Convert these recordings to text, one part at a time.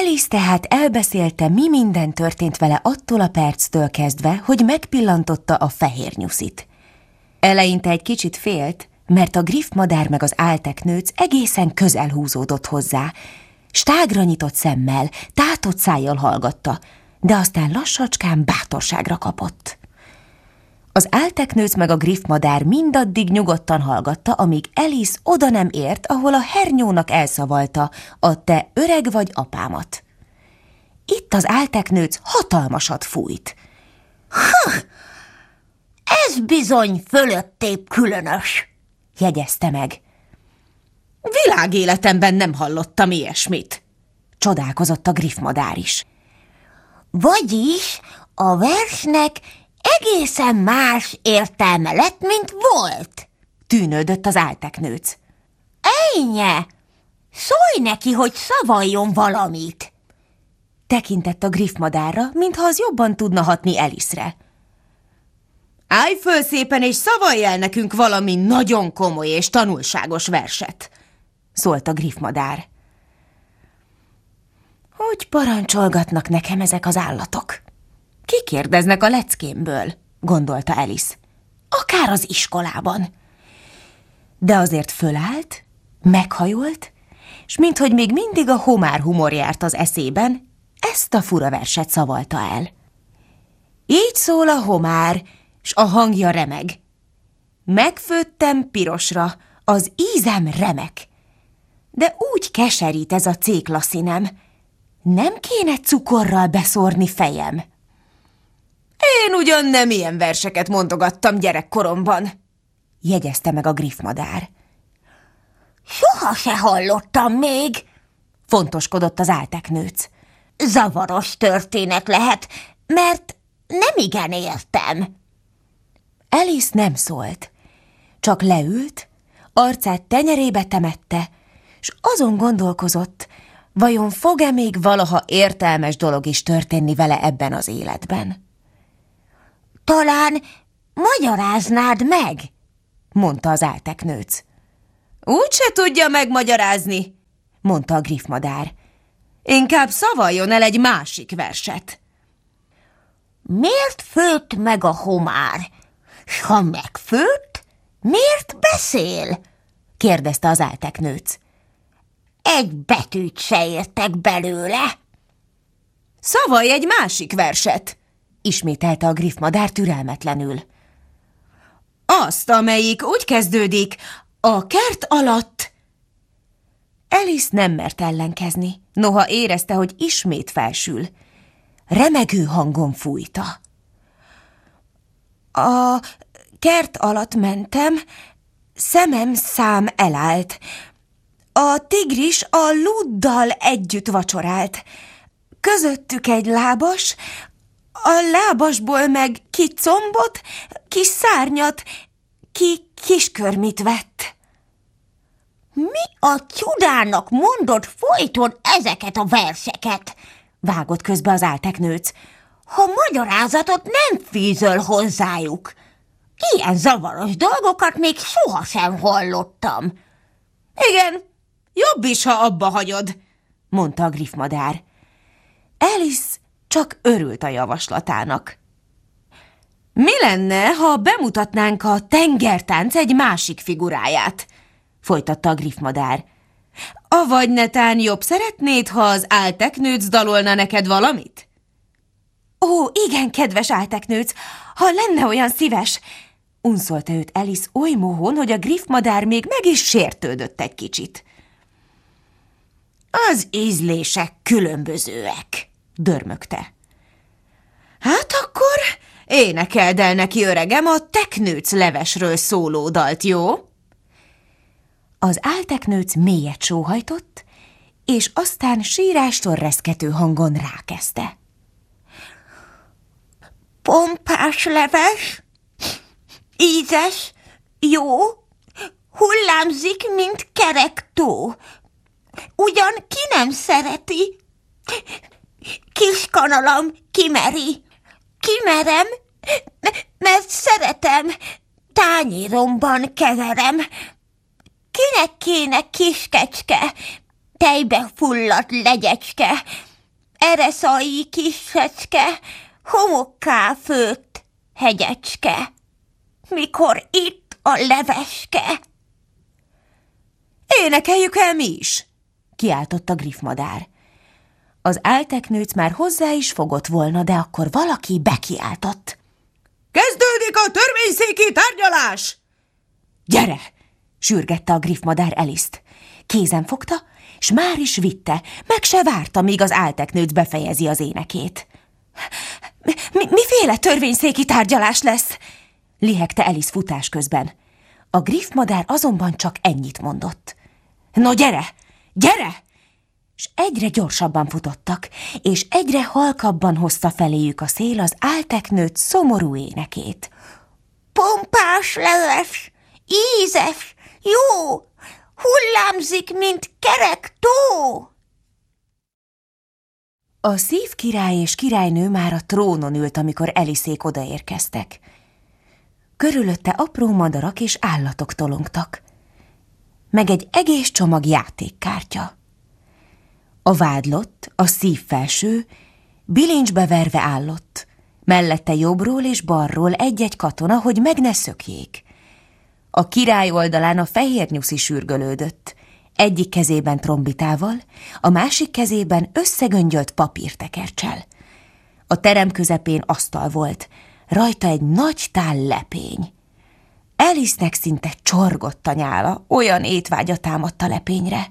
Alice tehát elbeszélte, mi minden történt vele attól a perctől kezdve, hogy megpillantotta a fehér nyuszit. Eleinte egy kicsit félt, mert a griffmadár meg az álteknőc egészen közel húzódott hozzá. Stágra nyitott szemmel, tátott szájjal hallgatta, de aztán lassacskán bátorságra kapott. Az álteknőc meg a griffmadár mindaddig nyugodtan hallgatta, amíg Alice oda nem ért, ahol a hernyónak elszavalta a te öreg vagy apámat. Itt az álteknőc hatalmasat fújt. Ez bizony fölöttébb különös, jegyezte meg. Világéletemben nem hallottam ilyesmit, csodálkozott a griffmadár is. Vagyis a versnek egészen más értelme lett, mint volt, tűnődött az álteknőc. Ejnye, szólj neki, hogy szavaljon valamit. Tekintett a griffmadárra, mintha az jobban tudna hatni Alice-re. Állj föl szépen, és szavalj el nekünk valami nagyon komoly és tanulságos verset, szólt a griffmadár. Hogy parancsolgatnak nekem ezek az állatok? Kikérdeznek a leckémből, gondolta Alice. Akár az iskolában. De azért fölállt, meghajolt, s minthogy még mindig a homár humor járt az eszében, ezt a fura verset szavalta el. Így szól a homár, s a hangja remeg. Megfőttem pirosra, az ízem remek. De úgy keserít ez a cékla színem, nem kéne cukorral beszórni fejem. Én ugyan nem ilyen verseket mondogattam gyerekkoromban, jegyezte meg a griffmadár. Soha se hallottam még, fontoskodott az álteknőc. Zavaros történet lehet, mert nem igen értem. Alice nem szólt, csak leült, arcát tenyerébe temette, s azon gondolkozott, vajon fog-e még valaha értelmes dolog is történni vele ebben az életben. Talán magyaráznád meg, mondta az álteknőc. Úgy se tudja megmagyarázni, mondta a griffmadár. Inkább szavaljon el egy másik verset. Miért főtt meg a homár? S ha megfőtt, miért beszél? kérdezte az álteknőc. Egy betűt se értek belőle. Szavalj egy másik verset, ismételte a griffmadár türelmetlenül. Azt, amelyik úgy kezdődik, a kert alatt. Alice nem mert ellenkezni, noha érezte, hogy ismét felsül. Remegő hangon fújta. A kert alatt mentem, szemem szám elállt. A tigris a lúddal együtt vacsorált. Közöttük egy lábas, a lábasból meg ki combot, ki szárnyat, ki kiskörmit vett. Mi a csudának mondod folyton ezeket a verseket? Vágott közbe az álteknőc. Ha magyarázatot nem fűzöl hozzájuk. Ilyen zavaros dolgokat még sohasem hallottam. Igen, jobb is, ha abba hagyod, mondta a griffmadár. Alice csak örült a javaslatának. Mi lenne, ha bemutatnánk a tengertánc egy másik figuráját? Folytatta a griffmadár. Avagy netán jobb szeretnéd, ha az álteknőc dalolna neked valamit? Ó, igen, kedves álteknőc, ha lenne olyan szíves, unszolta őt Alice oly mohón, hogy a griffmadár még meg is sértődött egy kicsit. Az ízlések különbözőek, dörmögte. Hát akkor énekeld el neki, öregem, a teknőc levesről szóló dalt, jó? Az álteknőc mélyet sóhajtott, és aztán sírástól reszkető hangon rákezdte. Pompás leves, ízes, jó, hullámzik, mint kerek tó. Ugyan ki nem szereti? Kis kanalam kimeri. Kimerem, mert szeretem, tányéromban keverem. Kinek kéne kiskecske, tejbe fulladt legyecske, ereszai kisecske, homokká főtt hegyecske, mikor itt a leveske. Énekeljük el mi is, kiáltott a griffmadár. Az álteknőc már hozzá is fogott volna, de akkor valaki bekiáltott. Kezdődik a törvényszéki tárgyalás! Gyere! Sürgette a griffmadár Alice-t. Kézen fogta, s már is vitte, meg se várta, míg az álteknőc befejezi az énekét. Miféle törvényszéki tárgyalás lesz? Lihegte Alice futás közben. A griffmadár azonban csak ennyit mondott. No gyere, gyere! S egyre gyorsabban futottak, és egyre halkabban hozta feléjük a szél az álteknőt szomorú énekét. Pompás leves, ízes, jó, hullámzik, mint kerek tó. A szívkirály és királynő már a trónon ült, amikor Alice-ék odaérkeztek. Körülötte apró madarak és állatok tolongtak, meg egy egész csomag játékkártya. A vádlott, a szívfelső, bilincsbe verve állott, mellette jobbról és balról egy-egy katona, hogy meg ne szökjék. A király oldalán a fehérnyuszi sürgölődött, egyik kezében trombitával, a másik kezében összegöngyölt papírtekerccsel. A terem közepén asztal volt, rajta egy nagy tál lepény. Alice-nek szinte csorgott a nyála, olyan étvágya támadt a lepényre.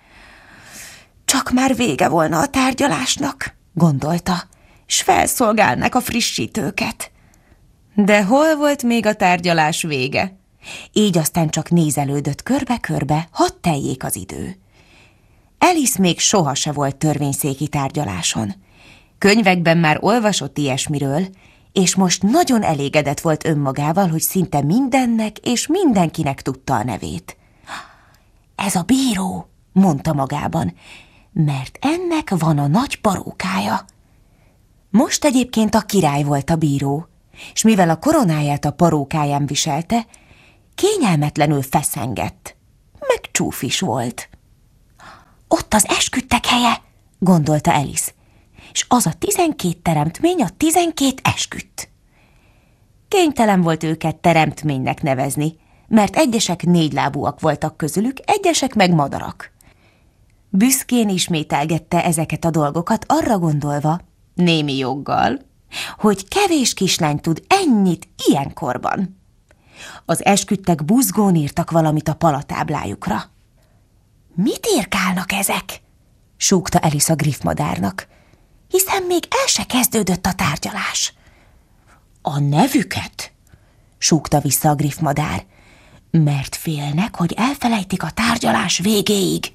Csak már vége volna a tárgyalásnak, gondolta, s felszolgálnak a frissítőket. De hol volt még a tárgyalás vége? Így aztán csak nézelődött körbe-körbe, hadd teljék az idő. Alice még soha se volt törvényszéki tárgyaláson. Könyvekben már olvasott ilyesmiről, és most nagyon elégedett volt önmagával, hogy szinte mindennek és mindenkinek tudta a nevét. Ez a bíró, mondta magában, mert ennek van a nagy parókája. Most egyébként a király volt a bíró, és mivel a koronáját a parókáján viselte, kényelmetlenül feszengett, meg csúf is volt. Ott az esküdtek helye, gondolta Alice, és az a 12 teremtmény a 12 esküdt. Kénytelen volt őket teremtménynek nevezni, mert egyesek 4 lábúak voltak közülük, egyesek meg madarak. Büszkén ismételgette ezeket a dolgokat, arra gondolva, némi joggal, hogy kevés kislány tud ennyit ilyenkorban. Az esküdtek buzgón írtak valamit a palatáblájukra. Mit írkálnak ezek? Súgta Alice a griffmadárnak, hiszen még el se kezdődött a tárgyalás. A nevüket? Súgta vissza a griffmadár, mert félnek, hogy elfelejtik a tárgyalás végéig.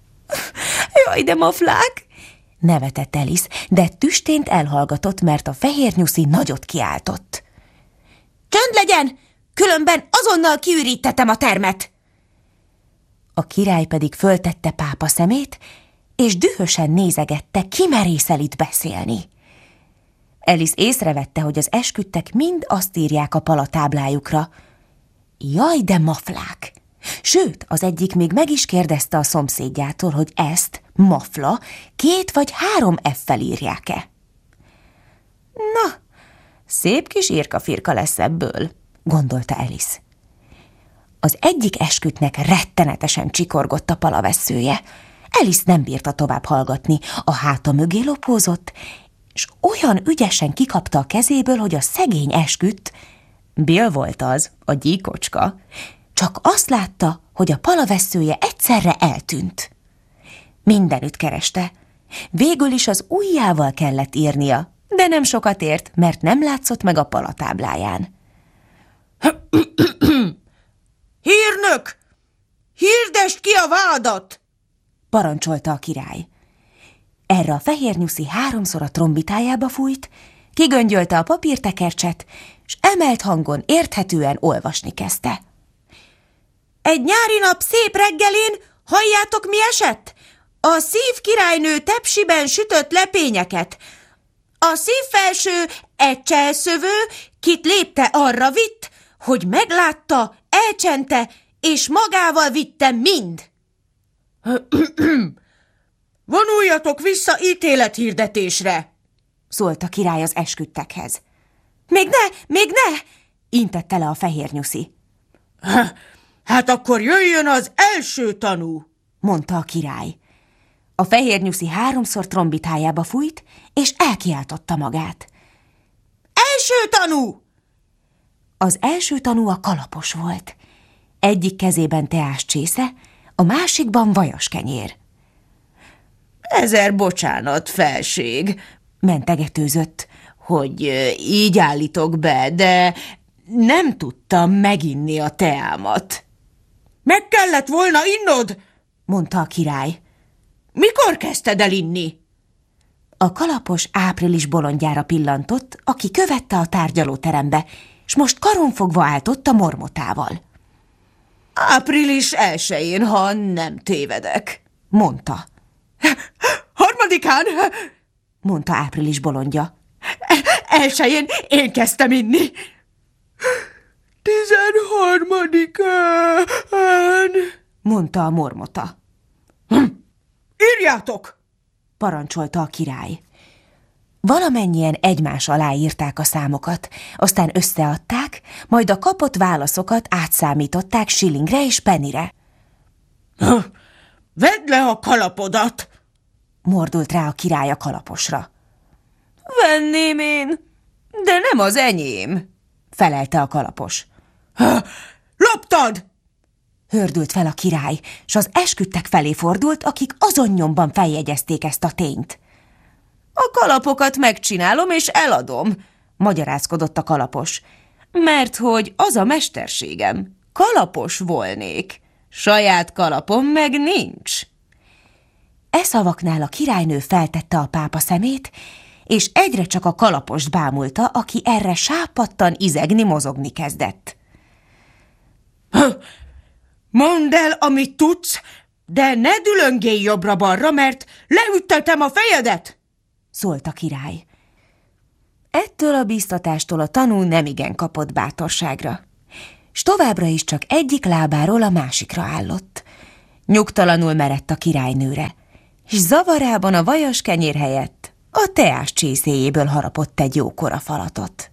Jaj, de maflák! Nevetett Alice, de tüstént elhallgatott, mert a fehérnyuszi nagyot kiáltott. Csönd legyen! Különben azonnal kiürítettem a termet! A király pedig föltette pápa szemét, és dühösen nézegette, ki merészel itt beszélni. Alice észrevette, hogy az esküdtek mind azt írják a palatáblájukra. Jaj, de maflák! Sőt, az egyik még meg is kérdezte a szomszédjától, hogy ezt, mafla, 2 vagy 3 F-fel írják-e. Na, szép kis irka-firka lesz ebből, gondolta Alice. Az egyik esküdtnek rettenetesen csikorgott a palavesszője. Alice nem bírta tovább hallgatni, a háta mögé lopózott, és olyan ügyesen kikapta a kezéből, hogy a szegény esküdt, Bill volt az, a gyíkocska, csak azt látta, hogy a palavesszője egyszerre eltűnt. Mindenütt kereste. Végül is az ujjával kellett írnia, de nem sokat ért, mert nem látszott meg a palatábláján. Hírnök! Hirdesd ki a vádat! Parancsolta a király. Erre a fehérnyuszi 3-szor a trombitájába fújt, kigöngyölte a papírtekercset, s emelt hangon érthetően olvasni kezdte. Egy nyári nap szép reggelén, halljátok, mi esett? A szívkirálynő tepsiben sütött lepényeket. A szívfelső egy cselszövő, kit lépte arra vitt, hogy meglátta, elcsente, és magával vitte mind. Vonuljatok vissza ítélethirdetésre! Szólt a király az esküdtekhez. Még ne! Intette le a fehérnyuszi. Hát akkor jöjjön az első tanú! Mondta a király. A fehérnyuszi 3-szor trombitájába fújt, és elkiáltotta magát. Első tanú! Az első tanú a kalapos volt. Egyik kezében teás csésze, a másikban vajaskenyér. 1000 bocsánat, felség, mentegetőzött, hogy így állítok be, de nem tudtam meginni a teámat. Meg kellett volna innod, mondta a király. Mikor kezdted el inni? A kalapos Április bolondjára pillantott, aki követte a tárgyalóterembe, s most karonfogva állt ott a mormotával. Április 1-én, ha nem tévedek, mondta. 3-án, mondta Április bolondja. 1-én én kezdtem inni. 13-án, mondta a mormota. Írjátok! parancsolta a király. Valamennyien egymás alá írták a számokat, aztán összeadták, majd a kapott válaszokat átszámították shillingre és pennire. Vedd le a kalapodat! Mordult rá a király a kalaposra. Venném én, de nem az enyém, felelte a kalapos. Loptad! Hördült fel a király, s az esküdtek felé fordult, akik azon nyomban feljegyezték ezt a tényt. A kalapokat megcsinálom és eladom, magyarázkodott a kalapos. Mert hogy az a mesterségem, kalapos volnék, saját kalapom meg nincs. E szavaknál a királynő feltette a pápa szemét, és egyre csak a kalapost bámulta, aki erre sápadtan izegni, mozogni kezdett. Mondd el, amit tudsz, de ne dülöngélj jobbra-balra, mert leüttetem a fejedet! Szólt a király. Ettől a bíztatástól a tanú nemigen kapott bátorságra, s továbbra is csak egyik lábáról a másikra állott. Nyugtalanul merett a királynőre, és zavarában a vajaskenyér helyett a teás csészéjéből harapott egy jókora falatot.